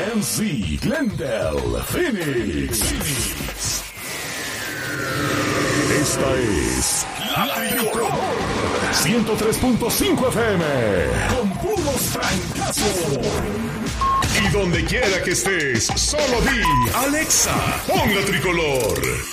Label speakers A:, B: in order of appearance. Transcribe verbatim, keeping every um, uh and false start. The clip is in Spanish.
A: M C Glendale Phoenix. Esta es La Tricolor ciento tres punto cinco F M con puros francazos. Y donde quiera que estés, solo di Alexa, pon La Tricolor.